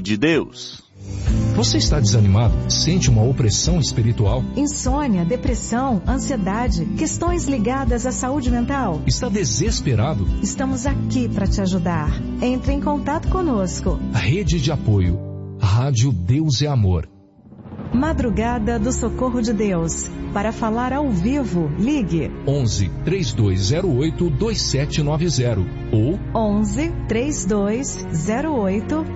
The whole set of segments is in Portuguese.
de Deus. Você está desanimado? Sente uma opressão espiritual? Insônia, depressão, ansiedade, questões ligadas à saúde mental? Está desesperado? Estamos aqui para te ajudar. Entre em contato conosco. Rede de apoio. Rádio Deus é Amor. Madrugada do Socorro de Deus. Para falar ao vivo, ligue 11 3208 2790 ou 11 3208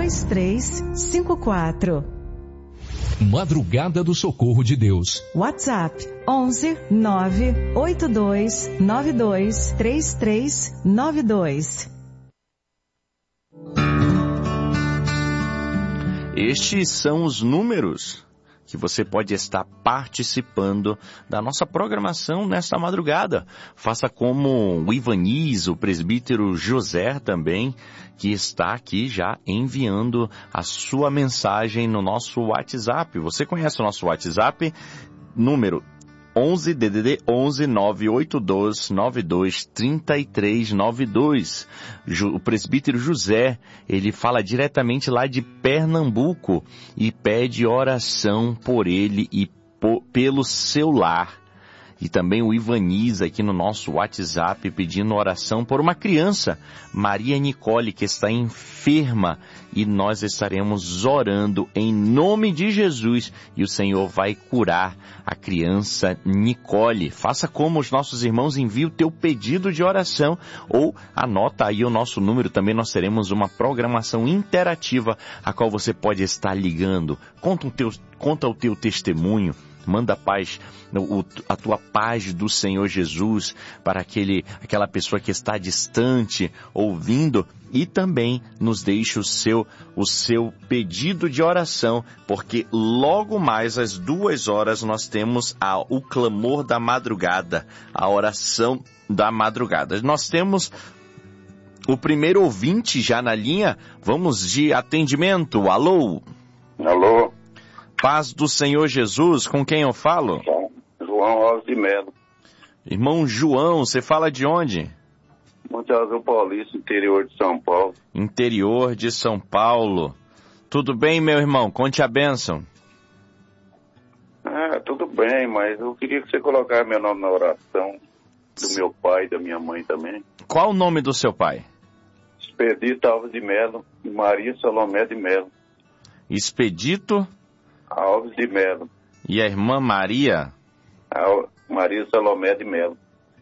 2354. Madrugada do Socorro de Deus. WhatsApp 11 982 92 3392. Estes são os números que você pode estar participando da nossa programação nesta madrugada. Faça como o Ivaniz, o presbítero José também, que está aqui já enviando a sua mensagem no nosso WhatsApp. Você conhece o nosso WhatsApp? Número 11 DDD 11 982 92 3392. O presbítero José, ele fala diretamente lá de Pernambuco e pede oração por ele e pelo seu lar. E também o Ivaniz aqui no nosso WhatsApp pedindo oração por uma criança, Maria Nicole, que está enferma, e nós estaremos orando em nome de Jesus e o Senhor vai curar a criança Nicole. Faça como os nossos irmãos, envie o teu pedido de oração ou anota aí o nosso número. Também nós teremos uma programação interativa a qual você pode estar ligando. Conta o teu testemunho. Manda a tua paz do Senhor Jesus para aquela pessoa que está distante, ouvindo, e também nos deixe o seu pedido de oração, porque logo mais às 2h nós temos o clamor da madrugada, a oração da madrugada. Nós temos o primeiro ouvinte já na linha. Vamos de atendimento. Alô? Alô? Paz do Senhor Jesus, com quem eu falo? João Alves de Melo. Irmão João, você fala de onde? Monte Azul Paulista, interior de São Paulo. Interior de São Paulo. Tudo bem, meu irmão? Conte a bênção. Tudo bem, mas eu queria que você colocasse meu nome na oração, do meu pai e da minha mãe também. Qual o nome do seu pai? Expedito Alves de Melo e Maria Salomé de Melo. Expedito Alves de Melo. E a irmã Maria? Maria Salomé de Melo.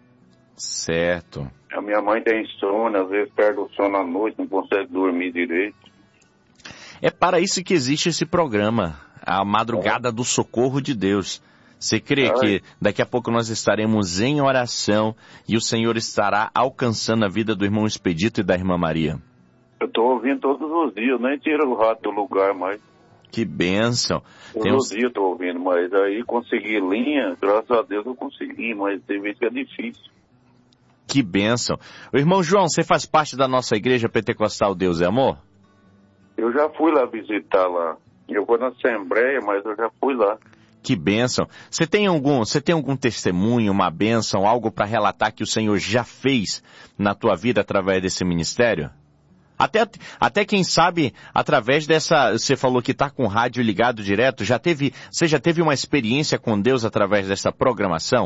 Certo. A minha mãe tem insônia, às vezes perde o sono à noite, não consegue dormir direito. É para isso que existe esse programa, a Madrugada do Socorro de Deus. Você crê que daqui a pouco nós estaremos em oração e o Senhor estará alcançando a vida do irmão Expedito e da irmã Maria? Eu estou ouvindo todos os dias, nem tiro o rato do lugar mais. Que bênção. Todos os dias eu estou ouvindo, mas aí consegui linha, graças a Deus eu consegui, mas tem vezes que é difícil. Que bênção. O irmão João, você faz parte da nossa igreja pentecostal Deus é Amor? Eu já fui lá visitar lá. Eu vou na Assembleia, mas eu já fui lá. Que bênção. Você tem algum testemunho, uma bênção, algo para relatar que o Senhor já fez na tua vida através desse ministério? Até quem sabe, através dessa, você falou que está com o rádio ligado direto, você já teve uma experiência com Deus através dessa programação?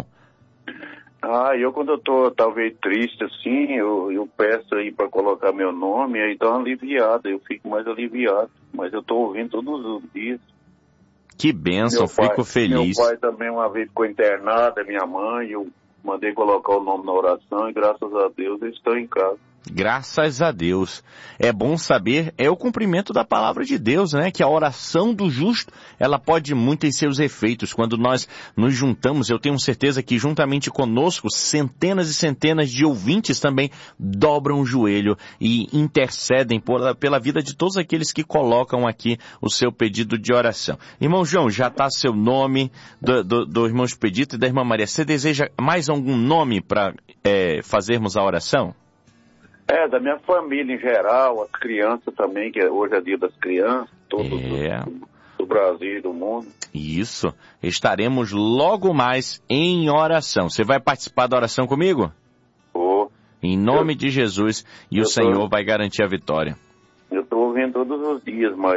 Eu quando eu tô talvez triste assim, eu peço aí para colocar meu nome, aí dá uma aliviada, eu fico mais aliviado, mas eu tô ouvindo todos os dias. Que bênção, fico feliz. Meu pai também uma vez ficou internado, minha mãe, eu mandei colocar o nome na oração e graças a Deus eles estão em casa. Graças a Deus. É bom saber, é o cumprimento da palavra de Deus, né? Que a oração do justo, ela pode muito em seus efeitos. Quando nós nos juntamos, eu tenho certeza que juntamente conosco, centenas e centenas de ouvintes também dobram o joelho e intercedem pela vida de todos aqueles que colocam aqui o seu pedido de oração. Irmão João, já está seu nome do irmão Expedito e da irmã Maria. Você deseja mais algum nome para fazermos a oração? Da minha família em geral, as crianças também, que hoje é dia das crianças, todos do Brasil e do mundo. Isso, estaremos logo mais em oração. Você vai participar da oração comigo? Vou. Em nome de Jesus, e o Senhor vai garantir a vitória. Eu estou ouvindo todos os dias, mas